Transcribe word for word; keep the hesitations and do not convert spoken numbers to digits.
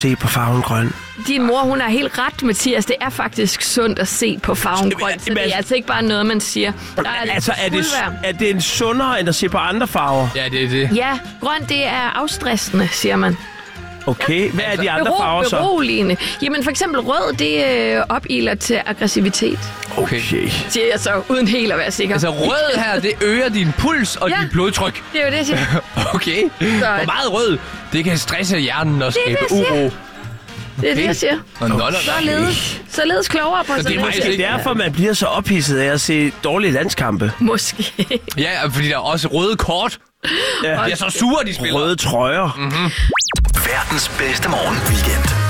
se på farven grøn. Din mor, hun er helt ret, Mathias. Det er faktisk sundt at se på farven grøn, så det er altså ikke bare noget, man siger. Der er altså, er det, er det en sundere, end at se på andre farver? Ja, det er det. Ja, grøn, det er afstressende, siger man. Okay, hvad er de andre Bero, farver så? Beroligende. Jamen, for eksempel rød, det øh, opiler til aggressivitet. Okay. Siger jeg så, uden helt at være sikker. Altså, rød her, det øger din puls og Ja. dit blodtryk. Det er jo det, jeg siger. Okay. Hvor meget rød, det kan stresse hjernen og Det er skabe det, jeg siger. uro. Det er det, jeg siger. Nå, nå, nå, nå. Således, således klogere på Så det er sådan måske noget. Derfor man bliver så ophidset af at se dårlige landskampe. Måske. Ja, fordi der er også røde kort. Ja. De er så sure, de spiller. Røde trøjer. Mm-hmm. Verdens bedste morgen weekend.